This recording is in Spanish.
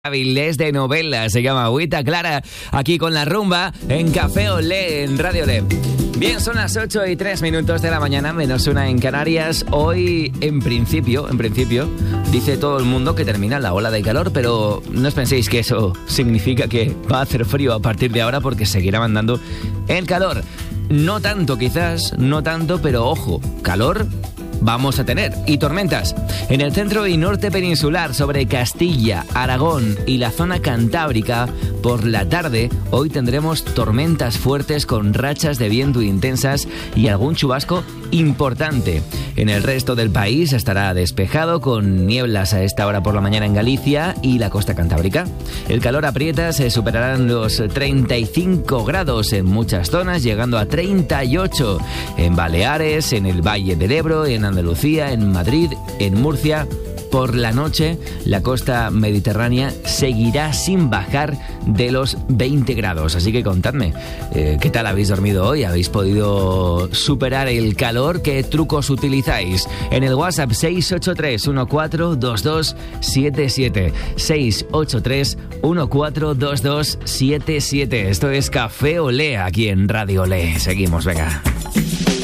Avilés de novela, se llama Agüita Clara, aquí con la rumba en Café Olé, en Radio Olé. Bien, son las 8:03 de la mañana, menos una en Canarias. Hoy, en principio, dice todo el mundo que termina la ola de calor, pero no os penséis que eso significa que va a hacer frío a partir de ahora, porque seguirá mandando el calor. No tanto, quizás, pero ojo, calor vamos a tener, y tormentas. En el centro y norte peninsular, sobre Castilla, Aragón y la zona cantábrica, por la tarde, hoy tendremos tormentas fuertes con rachas de viento intensas y algún chubasco importante. En el resto del país estará despejado, con nieblas a esta hora por la mañana en Galicia y la costa cantábrica. El calor aprieta, se superarán los 35 grados en muchas zonas, llegando a 38 en Baleares, en el Valle del Ebro, en Andalucía, en Madrid, en Murcia. Por la noche, la costa mediterránea seguirá sin bajar de los 20 grados. Así que contadme, ¿qué tal habéis dormido hoy? ¿Habéis podido superar el calor? ¿Qué trucos utilizáis? En el WhatsApp 683-142277. 683-142277. Esto es Café Olé, aquí en Radio Olé. Seguimos, venga.